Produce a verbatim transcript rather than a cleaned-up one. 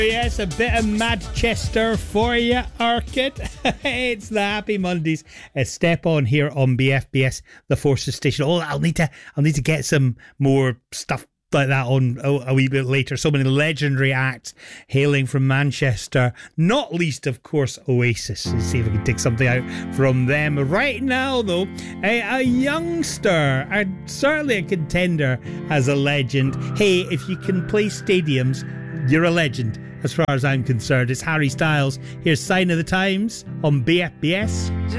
Yes, a bit of Manchester for you, Orchid. It's the Happy Mondays. A step on here on B F B S, the Forces Station. Oh, I'll need to, I'll need to get some more stuff like that on a, a wee bit later. So many legendary acts hailing from Manchester, not least, of course, Oasis. Let's see if we can take something out from them. Right now, though, a, a youngster, a, certainly a contender as a legend. Hey, if you can play stadiums, you're a legend, as far as I'm concerned. It's Harry Styles. Here's Sign of the Times on B F B S.